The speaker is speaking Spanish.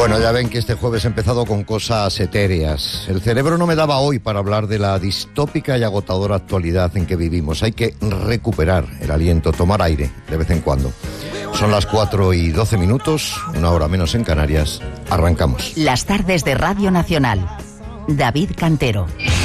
Bueno, ya ven que este jueves he empezado con cosas etéreas. El cerebro no me daba hoy para hablar de la distópica y agotadora actualidad en que vivimos. Hay que recuperar el aliento, tomar aire de vez en cuando. Son las 4:12, 1 hora menos en Canarias. Arrancamos. Las tardes de Radio Nacional. David Cantero.